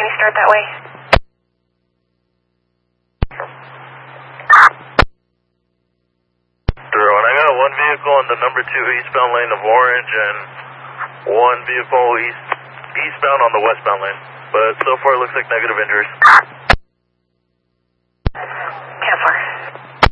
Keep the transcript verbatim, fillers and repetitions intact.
Can you start that way? Zero, and I got one vehicle in the number two eastbound lane of Orange and one vehicle east eastbound on the westbound lane. But so far it looks like negative injuries.